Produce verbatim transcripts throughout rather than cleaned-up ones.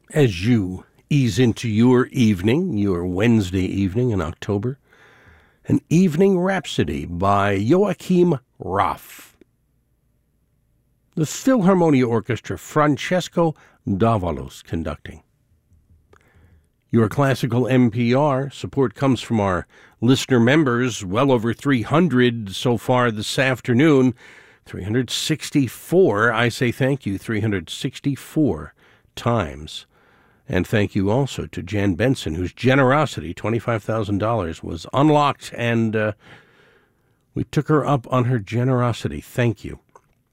As you ease into your evening, your Wednesday evening in October, an Evening Rhapsody by Joachim Raff. The Philharmonia Orchestra, Francesco Davalos conducting. Your classical N P R support comes from our listener members, well over three hundred so far this afternoon. three hundred sixty-four, I say thank you, three hundred sixty-four times. And thank you also to Jan Benson, whose generosity, twenty-five thousand dollars, was unlocked, and uh, we took her up on her generosity. Thank you.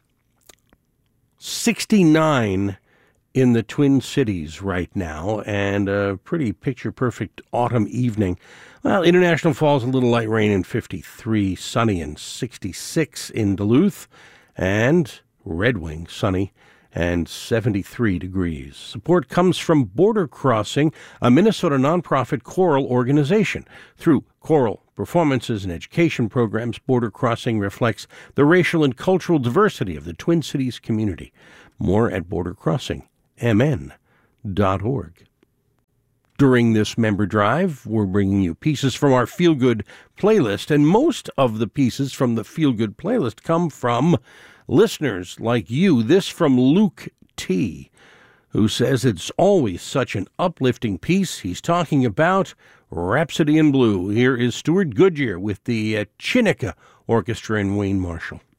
sixty-nine in the Twin Cities right now, and a pretty picture-perfect autumn evening. Well, International Falls, a little light rain in fifty-three, sunny in sixty-six in Duluth, and Red Wing, sunny and seventy-three degrees. Support comes from Border Crossing, a Minnesota nonprofit choral organization. Through choral performances and education programs, Border Crossing reflects the racial and cultural diversity of the Twin Cities community. More at border crossing m n dot org. During this member drive, we're bringing you pieces from our Feel Good playlist, and most of the pieces from the Feel Good playlist come from listeners like you. This from Luke T., who says it's always such an uplifting piece. He's talking about Rhapsody in Blue. Here is Stuart Goodyear with the uh, Chineke Orchestra and Wayne Marshall.